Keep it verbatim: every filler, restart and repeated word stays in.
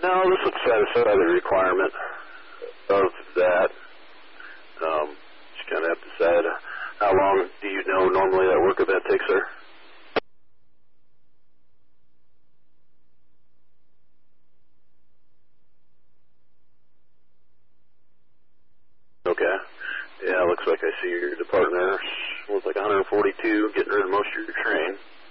No, this would satisfy the requirement of that. Um, just kind of have to decide how long do you know normally that work event takes, sir? Okay. Yeah, looks like I see your department there. Looks like one hundred forty-two, getting rid of most of your train.